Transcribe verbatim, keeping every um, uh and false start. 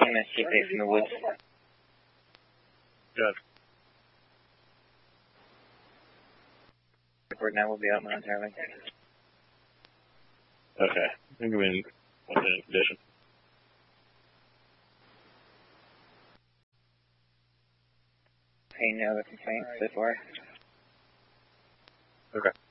I'm gonna keep it from the woods. Good. Report now will be out momentarily. Okay. I'm going to what's in condition. Paying no other complaints so far. Okay.